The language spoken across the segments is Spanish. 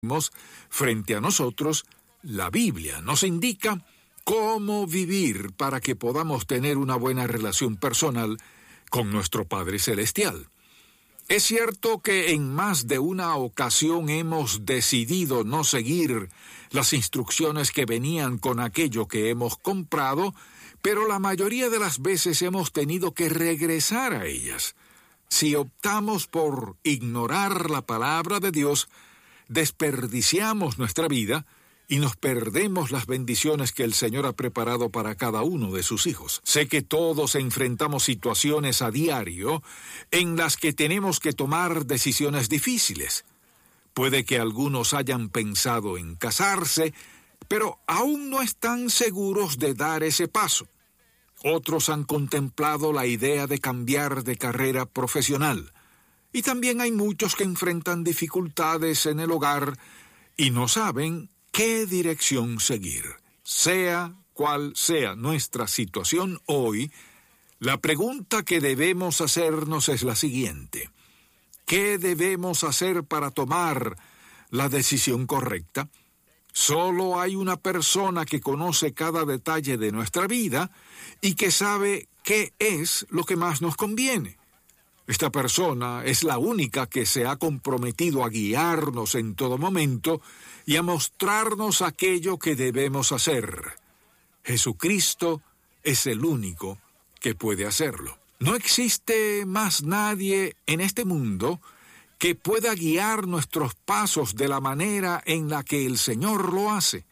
frente a nosotros, la Biblia nos indica cómo vivir para que podamos tener una buena relación personal con nuestro Padre Celestial. Es cierto que en más de una ocasión hemos decidido no seguir las instrucciones que venían con aquello que hemos comprado, pero la mayoría de las veces hemos tenido que regresar a ellas. Si optamos por ignorar la palabra de Dios, desperdiciamos nuestra vida y nos perdemos las bendiciones que el Señor ha preparado para cada uno de sus hijos. Sé que todos enfrentamos situaciones a diario en las que tenemos que tomar decisiones difíciles. Puede que algunos hayan pensado en casarse, pero aún no están seguros de dar ese paso. Otros han contemplado la idea de cambiar de carrera profesional. Y también hay muchos que enfrentan dificultades en el hogar y no saben qué dirección seguir. Sea cual sea nuestra situación hoy, la pregunta que debemos hacernos es la siguiente: ¿qué debemos hacer para tomar la decisión correcta? Solo hay una persona que conoce cada detalle de nuestra vida y que sabe qué es lo que más nos conviene. Esta persona es la única que se ha comprometido a guiarnos en todo momento y a mostrarnos aquello que debemos hacer. Jesucristo es el único que puede hacerlo. No existe más nadie en este mundo que pueda guiar nuestros pasos de la manera en la que el Señor lo hace.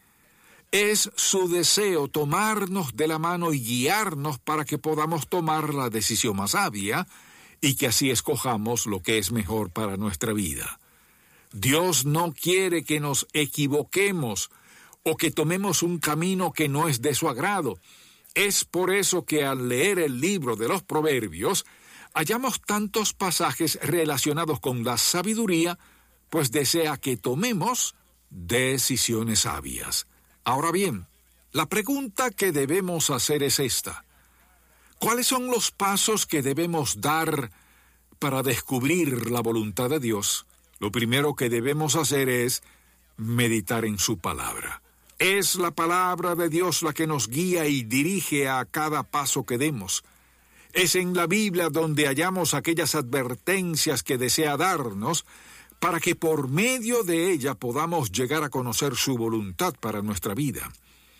Es su deseo tomarnos de la mano y guiarnos para que podamos tomar la decisión más sabia y que así escojamos lo que es mejor para nuestra vida. Dios no quiere que nos equivoquemos o que tomemos un camino que no es de su agrado. Es por eso que al leer el libro de los Proverbios, hallamos tantos pasajes relacionados con la sabiduría, pues desea que tomemos decisiones sabias. Ahora bien, la pregunta que debemos hacer es esta: ¿cuáles son los pasos que debemos dar para descubrir la voluntad de Dios? Lo primero que debemos hacer es meditar en su palabra. Es la palabra de Dios la que nos guía y dirige a cada paso que demos. Es en la Biblia donde hallamos aquellas advertencias que desea darnos para que por medio de ella podamos llegar a conocer su voluntad para nuestra vida.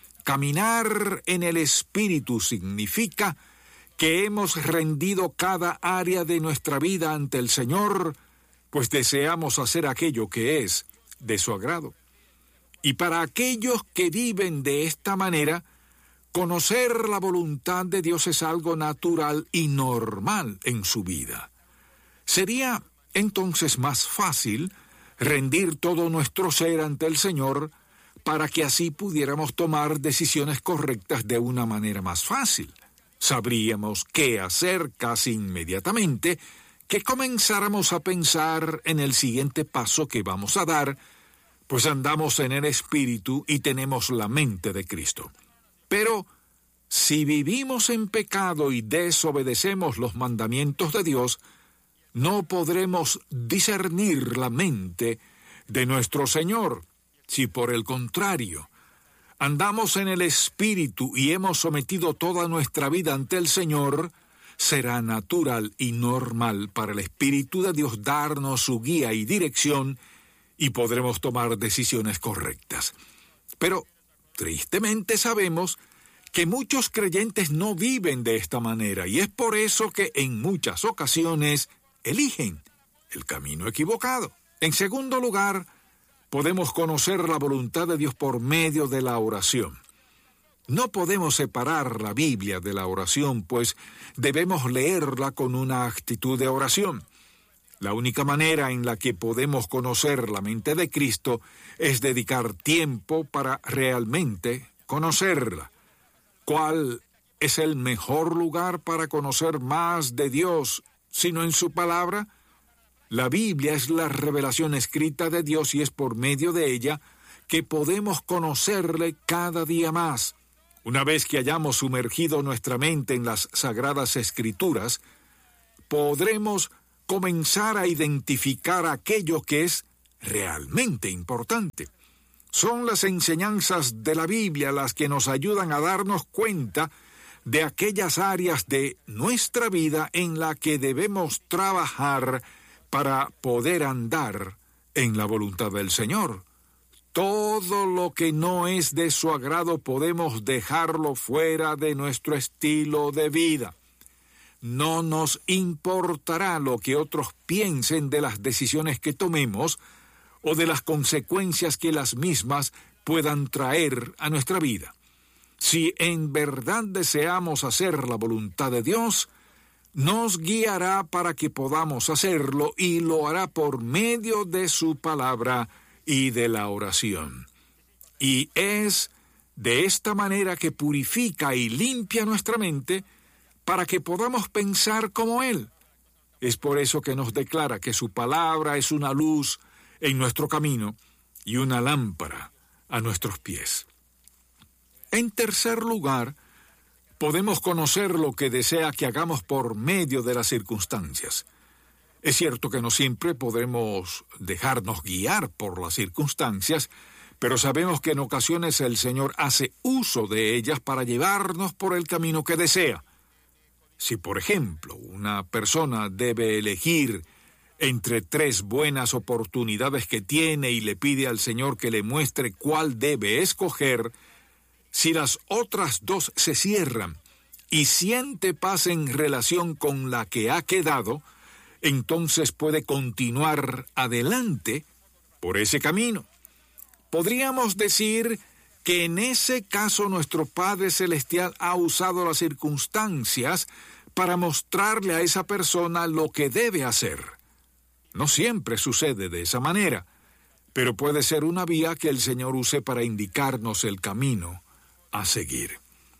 Caminar en el Espíritu significa que hemos rendido cada área de nuestra vida ante el Señor, pues deseamos hacer aquello que es de su agrado. Y para aquellos que viven de esta manera, conocer la voluntad de Dios es algo natural y normal en su vida. Sería entonces más fácil rendir todo nuestro ser ante el Señor para que así pudiéramos tomar decisiones correctas de una manera más fácil. Sabríamos qué hacer casi inmediatamente que comenzáramos a pensar en el siguiente paso que vamos a dar, pues andamos en el Espíritu y tenemos la mente de Cristo. Pero si vivimos en pecado y desobedecemos los mandamientos de Dios, no podremos discernir la mente de nuestro Señor. Si por el contrario andamos en el Espíritu y hemos sometido toda nuestra vida ante el Señor, será natural y normal para el Espíritu de Dios darnos su guía y dirección y podremos tomar decisiones correctas. Pero tristemente sabemos que muchos creyentes no viven de esta manera y es por eso que en muchas ocasiones eligen el camino equivocado. En segundo lugar, podemos conocer la voluntad de Dios por medio de la oración. No podemos separar la Biblia de la oración, pues debemos leerla con una actitud de oración. La única manera en la que podemos conocer la mente de Cristo es dedicar tiempo para realmente conocerla. ¿Cuál es el mejor lugar para conocer más de Dios sino en su palabra? La Biblia es la revelación escrita de Dios y es por medio de ella que podemos conocerle cada día más. Una vez que hayamos sumergido nuestra mente en las Sagradas Escrituras, podremos comenzar a identificar aquello que es realmente importante. Son las enseñanzas de la Biblia las que nos ayudan a darnos cuenta de aquellas áreas de nuestra vida en la que debemos trabajar para poder andar en la voluntad del Señor. Todo lo que no es de su agrado podemos dejarlo fuera de nuestro estilo de vida. No nos importará lo que otros piensen de las decisiones que tomemos o de las consecuencias que las mismas puedan traer a nuestra vida. Si en verdad deseamos hacer la voluntad de Dios, nos guiará para que podamos hacerlo y lo hará por medio de su palabra y de la oración. Y es de esta manera que purifica y limpia nuestra mente para que podamos pensar como Él. Es por eso que nos declara que su palabra es una luz en nuestro camino y una lámpara a nuestros pies. En tercer lugar, podemos conocer lo que desea que hagamos por medio de las circunstancias. Es cierto que no siempre podremos dejarnos guiar por las circunstancias, pero sabemos que en ocasiones el Señor hace uso de ellas para llevarnos por el camino que desea. Si, por ejemplo, una persona debe elegir entre 3 buenas oportunidades que tiene y le pide al Señor que le muestre cuál debe escoger, si las otras 2 se cierran y siente paz en relación con la que ha quedado, entonces puede continuar adelante por ese camino. Podríamos decir que en ese caso nuestro Padre Celestial ha usado las circunstancias para mostrarle a esa persona lo que debe hacer. No siempre sucede de esa manera, pero puede ser una vía que el Señor use para indicarnos el camino a seguir.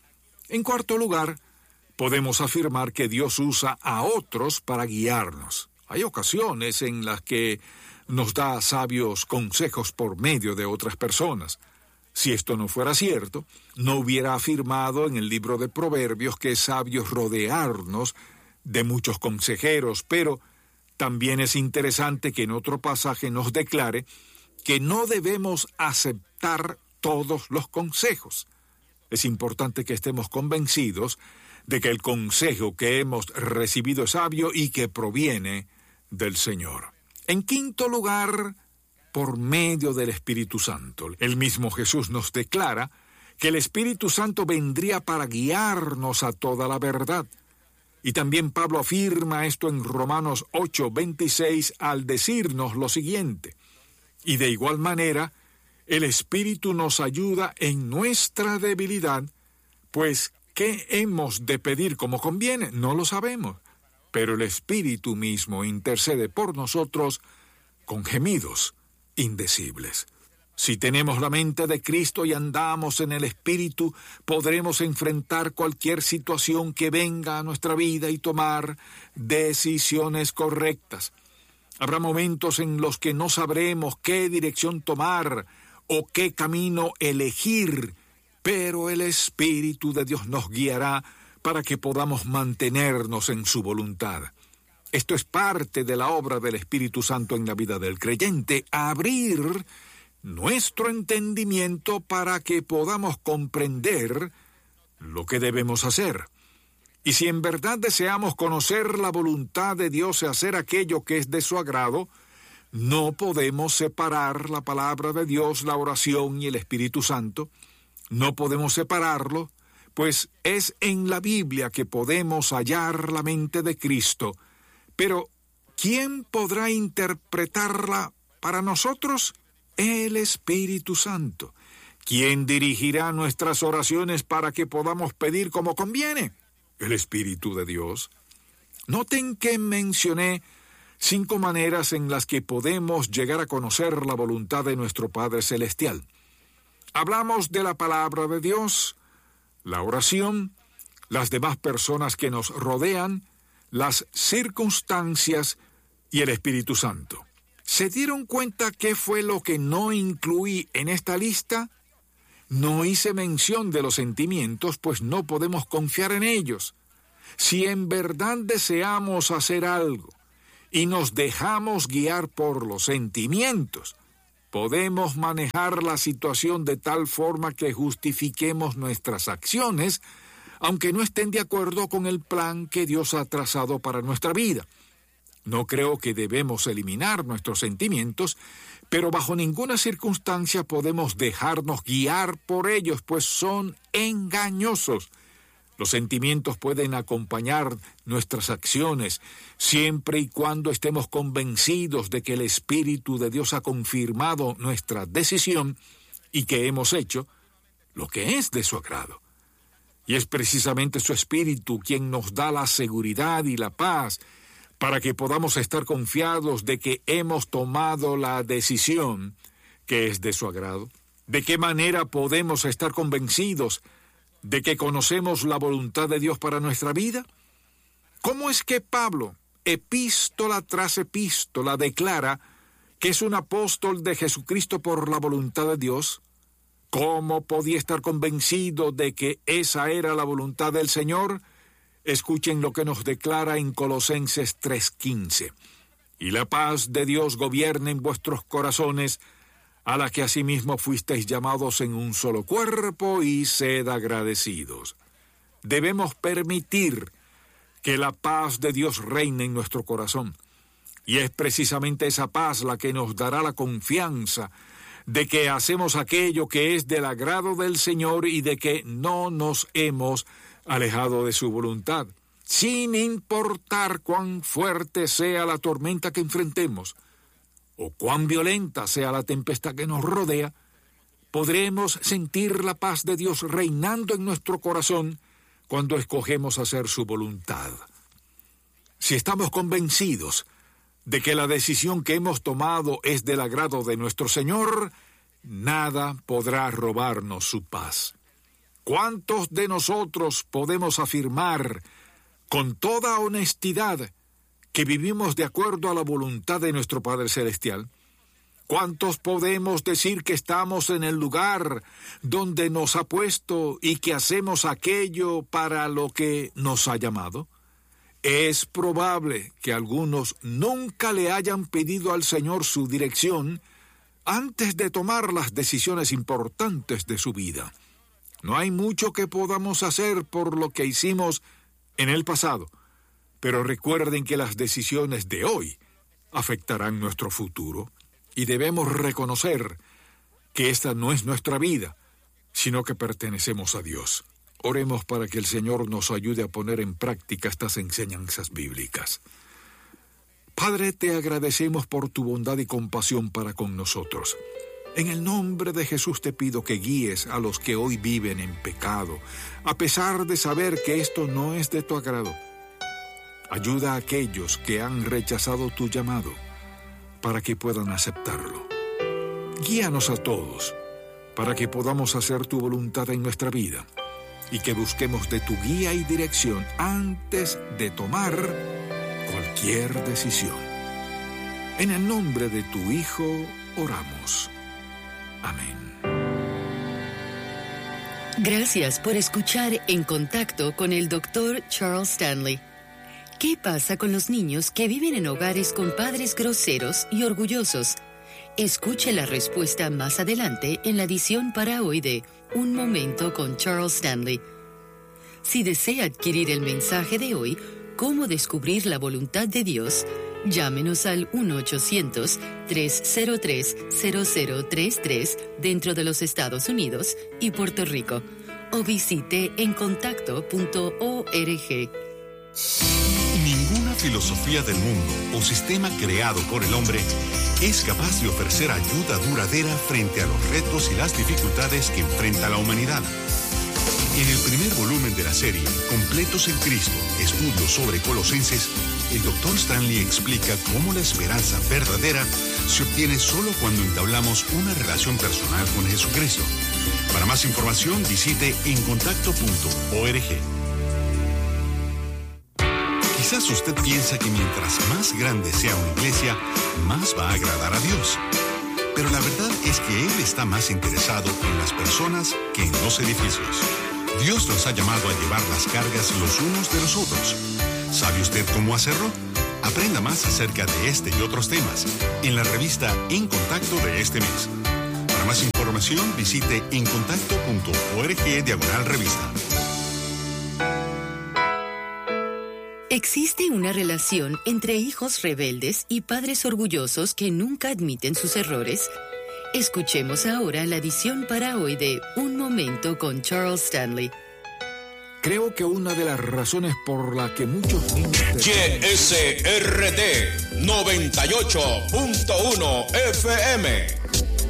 En cuarto lugar, podemos afirmar que Dios usa a otros para guiarnos. Hay ocasiones en las que nos da sabios consejos por medio de otras personas. Si esto no fuera cierto, no hubiera afirmado en el libro de Proverbios que es sabio rodearnos de muchos consejeros, pero también es interesante que en otro pasaje nos declare que no debemos aceptar todos los consejos. Es importante que estemos convencidos de que el consejo que hemos recibido es sabio y que proviene del Señor. En quinto lugar, por medio del Espíritu Santo. El mismo Jesús nos declara que el Espíritu Santo vendría para guiarnos a toda la verdad. Y también Pablo afirma esto en Romanos 8:26 al decirnos lo siguiente: y de igual manera, el Espíritu nos ayuda en nuestra debilidad, pues ¿qué hemos de pedir como conviene? No lo sabemos, pero el Espíritu mismo intercede por nosotros con gemidos indecibles. Si tenemos la mente de Cristo y andamos en el Espíritu, podremos enfrentar cualquier situación que venga a nuestra vida y tomar decisiones correctas. Habrá momentos en los que no sabremos qué dirección tomar o qué camino elegir, pero el Espíritu de Dios nos guiará para que podamos mantenernos en su voluntad. Esto es parte de la obra del Espíritu Santo en la vida del creyente, abrir nuestro entendimiento para que podamos comprender lo que debemos hacer. Y si en verdad deseamos conocer la voluntad de Dios y hacer aquello que es de su agrado, no podemos separar la palabra de Dios, la oración y el Espíritu Santo. No podemos separarlo, pues es en la Biblia que podemos hallar la mente de Cristo. Pero, ¿quién podrá interpretarla para nosotros? El Espíritu Santo. ¿Quién dirigirá nuestras oraciones para que podamos pedir como conviene? El Espíritu de Dios. Noten que mencioné 5 maneras en las que podemos llegar a conocer la voluntad de nuestro Padre Celestial. Hablamos de la palabra de Dios, la oración, las demás personas que nos rodean, las circunstancias y el Espíritu Santo. ¿Se dieron cuenta qué fue lo que no incluí en esta lista? No hice mención de los sentimientos, pues no podemos confiar en ellos. Si en verdad deseamos hacer algo y nos dejamos guiar por los sentimientos, podemos manejar la situación de tal forma que justifiquemos nuestras acciones, aunque no estén de acuerdo con el plan que Dios ha trazado para nuestra vida. No creo que debemos eliminar nuestros sentimientos, pero bajo ninguna circunstancia podemos dejarnos guiar por ellos, pues son engañosos. Los sentimientos pueden acompañar nuestras acciones, siempre y cuando estemos convencidos de que el Espíritu de Dios ha confirmado nuestra decisión y que hemos hecho lo que es de su agrado. Y es precisamente su Espíritu quien nos da la seguridad y la paz para que podamos estar confiados de que hemos tomado la decisión que es de su agrado. ¿De qué manera podemos estar convencidos de que conocemos la voluntad de Dios para nuestra vida? ¿Cómo es que Pablo, epístola tras epístola, declara que es un apóstol de Jesucristo por la voluntad de Dios? ¿Cómo podía estar convencido de que esa era la voluntad del Señor? Escuchen lo que nos declara en Colosenses 3:15. Y la paz de Dios gobierne en vuestros corazones, a la que asimismo fuisteis llamados en un solo cuerpo, y sed agradecidos. Debemos permitir que la paz de Dios reine en nuestro corazón. Y es precisamente esa paz la que nos dará la confianza de que hacemos aquello que es del agrado del Señor y de que no nos hemos alejado de su voluntad. Sin importar cuán fuerte sea la tormenta que enfrentemos, o cuán violenta sea la tempestad que nos rodea, podremos sentir la paz de Dios reinando en nuestro corazón cuando escogemos hacer su voluntad. Si estamos convencidos de que la decisión que hemos tomado es del agrado de nuestro Señor, nada podrá robarnos su paz. ¿Cuántos de nosotros podemos afirmar con toda honestidad que vivimos de acuerdo a la voluntad de nuestro Padre Celestial? ¿Cuántos podemos decir que estamos en el lugar donde nos ha puesto y que hacemos aquello para lo que nos ha llamado? Es probable que algunos nunca le hayan pedido al Señor su dirección antes de tomar las decisiones importantes de su vida. No hay mucho que podamos hacer por lo que hicimos en el pasado, pero recuerden que las decisiones de hoy afectarán nuestro futuro y debemos reconocer que esta no es nuestra vida, sino que pertenecemos a Dios. Oremos para que el Señor nos ayude a poner en práctica estas enseñanzas bíblicas. Padre, te agradecemos por tu bondad y compasión para con nosotros. En el nombre de Jesús te pido que guíes a los que hoy viven en pecado, a pesar de saber que esto no es de tu agrado. Ayuda a aquellos que han rechazado tu llamado para que puedan aceptarlo. Guíanos a todos para que podamos hacer tu voluntad en nuestra vida y que busquemos de tu guía y dirección antes de tomar cualquier decisión. En el nombre de tu Hijo oramos. Amén. Gracias por escuchar En Contacto con el Dr. Charles Stanley. ¿Qué pasa con los niños que viven en hogares con padres groseros y orgullosos? Escuche la respuesta más adelante en la edición para hoy de Un Momento con Charles Stanley. Si desea adquirir el mensaje de hoy, Cómo descubrir la voluntad de Dios, llámenos al 1-800-303-0033 dentro de los Estados Unidos y Puerto Rico, o visite encontacto.org. Ninguna filosofía del mundo o sistema creado por el hombre es capaz de ofrecer ayuda duradera frente a los retos y las dificultades que enfrenta la humanidad. En el primer volumen de la serie, Completos en Cristo, estudios sobre Colosenses, el Dr. Stanley explica cómo la esperanza verdadera se obtiene solo cuando entablamos una relación personal con Jesucristo. Para más información, visite encontacto.org. Quizás usted piensa que mientras más grande sea una iglesia, más va a agradar a Dios. Pero la verdad es que Él está más interesado en las personas que en los edificios. Dios nos ha llamado a llevar las cargas los unos de los otros. ¿Sabe usted cómo hacerlo? A Aprenda más acerca de este y otros temas en la revista En Contacto de este mes. Para más información, visite encontacto.org/revista. Existe una relación entre hijos rebeldes y padres orgullosos que nunca admiten sus errores. Escuchemos ahora la edición para hoy de Un Momento con Charles Stanley. Creo que una de las razones por la que muchos niños... YSRD 98.1 FM.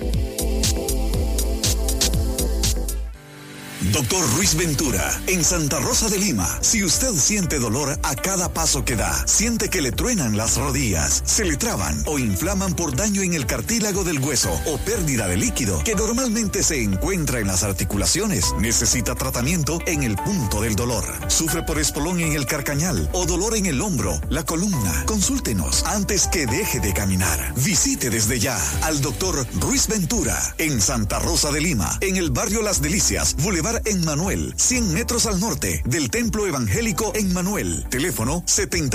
Doctor Ruiz Ventura, en Santa Rosa de Lima. Si usted siente dolor a cada paso que da, siente que le truenan las rodillas, se le traban o inflaman por daño en el cartílago del hueso o pérdida de líquido que normalmente se encuentra en las articulaciones, necesita tratamiento en el punto del dolor. Sufre por espolón en el carcañal o dolor en el hombro, la columna. Consúltenos antes que deje de caminar. Visite desde ya al Doctor Ruiz Ventura en Santa Rosa de Lima, en el barrio Las Delicias, Boulevard en Manuel, 100 metros al norte del Templo Evangélico en Manuel. Teléfono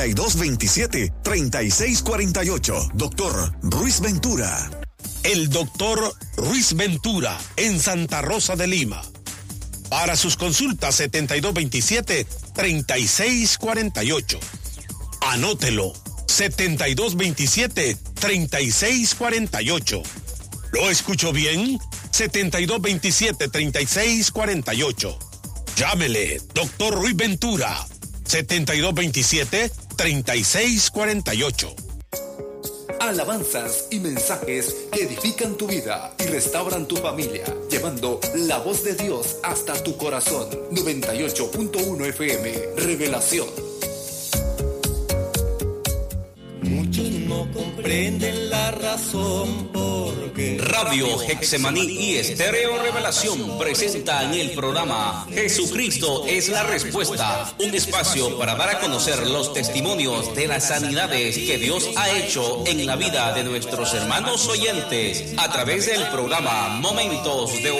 7227-3648. Doctor Ruiz Ventura. El doctor Ruiz Ventura en Santa Rosa de Lima. Para sus consultas 7227-3648. Anótelo. 7227-3648. ¿Lo escucho bien? 7227-3648. Llámele, doctor Ruiz Ventura. 7227-3648. Alabanzas y mensajes que edifican tu vida y restauran tu familia, llevando la voz de Dios hasta tu corazón. 98.1 FM, Revelación. Muchos no comprenden la razón porque Radio Hexemaní y Estéreo Revelación presentan el programa Jesucristo es la Respuesta, un espacio para dar a conocer los testimonios de las sanidades que Dios ha hecho en la vida de nuestros hermanos oyentes a través del programa Momentos de